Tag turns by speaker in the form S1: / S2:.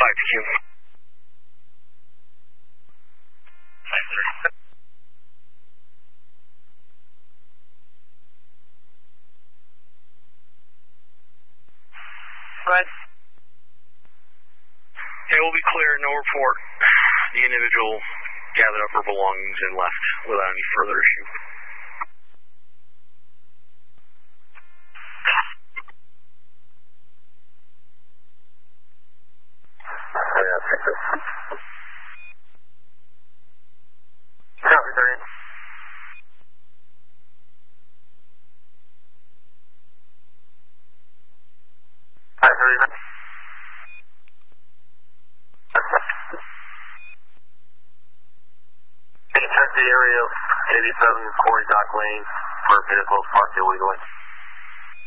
S1: to Q.
S2: Go ahead.
S1: It will be clear, no report. The individual gathered up her belongings and left without any further issue.
S2: Copy, 30. Hi, 30. Can you check the area of 87 Quarry Dock Lane for vehicles parked illegally?